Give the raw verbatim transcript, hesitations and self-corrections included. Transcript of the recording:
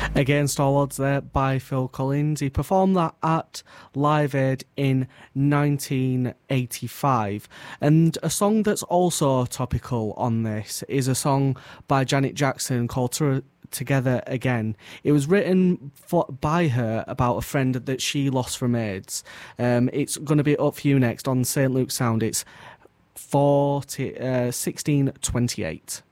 Against All Odds there by Phil Collins. He performed that at Live Aid in nineteen eighty-five. And a song that's also topical on this is a song by Janet Jackson called To- Together Again. It was written for, by her about a friend that she lost from AIDS. Um, it's going to be up for you next on Saint Luke's Sound. It's forty, uh, sixteen twenty-eight.